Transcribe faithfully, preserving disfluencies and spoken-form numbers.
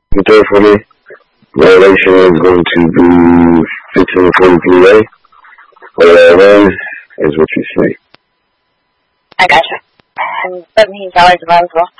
The third forty violation is going to be fifteen forty-three A. Whatever that is, is what you say. I gotcha. And seventeen dollars a month as well.